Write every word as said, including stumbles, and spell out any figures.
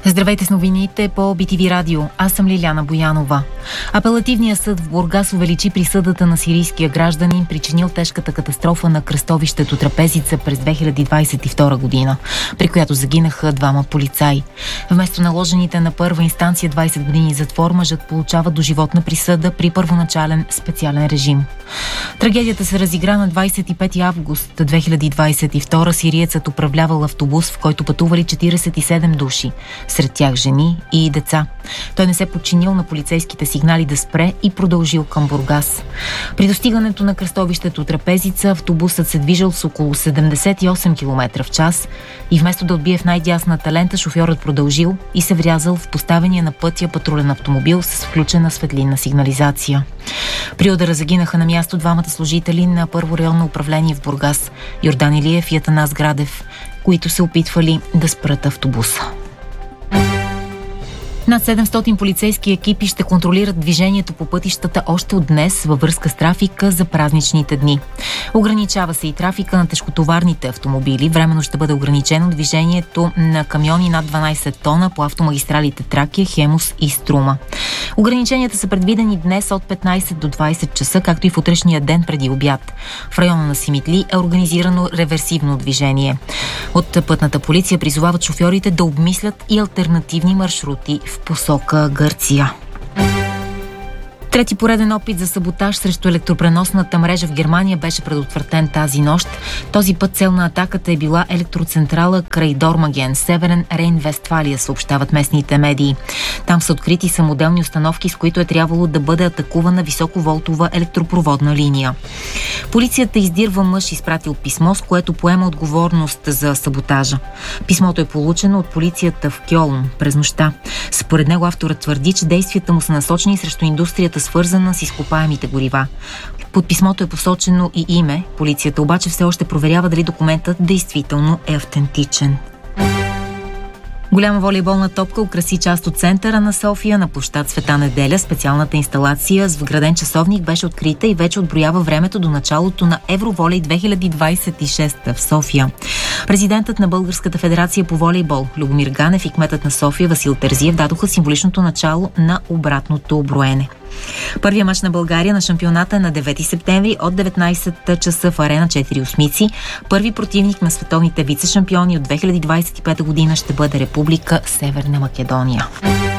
Здравейте с новините по Би Ти Ви радио. Аз съм Лиляна Боянова. Апелативният съд в Бургас увеличи присъдата на сирийския гражданин, причинил тежката катастрофа на кръстовището Трапезица през две хиляди двадесет и втора година, при която загинаха двама полицаи. Вместо наложените на първа инстанция двадесет години затвор, мъжът получава доживотна присъда при първоначален специален режим. Трагедията се разигра на двадесет и пети август две хиляди двадесет и втора. Сириецът управлявал автобус, в който пътували четиридесет и седем души. Сред тях жени и деца. Той не се подчинил на полицейските сигнали да спре и продължил към Бургас. При достигането на кръстовището Трапезица автобусът се движил с около седемдесет и осем километра в час и вместо да отбие в най-дясната лента, шофьорът продължил и се врязал в поставения на пътя патрулен автомобил с включена светлинна сигнализация. При удара загинаха на място двамата служители на Първо районно управление в Бургас – Йордан Илиев и Атанас Градев, които се опитвали да спрат автобуса. Над седемстотин полицейски екипи ще контролират движението по пътищата още от днес във връзка с трафика за празничните дни. Ограничава се и трафика на тежкотоварните автомобили. Временно ще бъде ограничено движението на камиони над дванадесет тона по автомагистралите Тракия, Хемус и Струма. Ограниченията са предвидени днес от петнадесет до двадесет часа, както и в утрешния ден преди обяд. В района на Симитли е организирано реверсивно движение. От пътната полиция призовават шофьорите да обмислят и алтернативни маршрути в посока Гърция. Трети пореден опит за саботаж срещу електропреносната мрежа в Германия беше предотвратен тази нощ. Този път цел на атаката е била електроцентрала край Дормаген, Северен Рейн-Вестфалия, съобщават местните медии. Там са открити самоделни установки, с които е трябвало да бъде атакувана високоволтова електропроводна линия. Полицията издирва мъж, изпратил писмо, с което поема отговорност за саботажа. Писмото е получено от полицията в Кьолн през нощта. Според него авторът твърди, че действията му са насочени срещу индустрията, свързана с изкопаемите горива. Под писмото е посочено и име. Полицията обаче все още проверява дали документът действително е автентичен. Голяма волейболна топка украси част от центъра на София на площад Света Неделя. Специалната инсталация с вграден часовник беше открита и вече отброява времето до началото на Евроволей две хиляди двадесет и шеста в София. Президентът на Българската федерация по волейбол Любомир Ганев и кметът на София Васил Терзиев дадоха символичното начало на обратното броене. Първият мач на България на шампионата е на девети септември от деветнадесет часа в Арена четири осмици. Първи противник на световните вице-шампиони от две хиляди двадесет и пета година ще бъде Република Северна Македония.